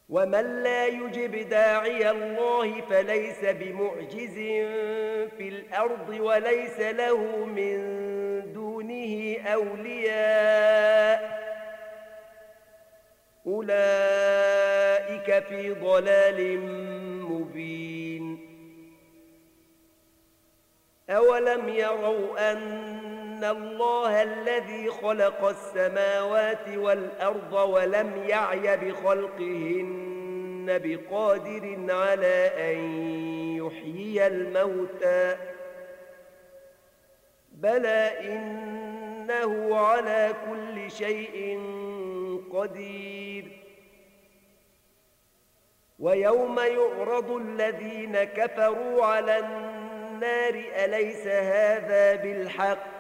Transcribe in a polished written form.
ومن لا يجب داعي الله فليس بمعجز في الأرض وليس له من دونه أولياء أولئك في ضلال مبين أولم يروا أن الله الذي خلق السماوات والأرض ولم يعي بخلقهن بقادر على أن يحيي الموتى بلى إنه على كل شيء قدير ويوم يعرض الذين كفروا على النار أليس هذا بالحق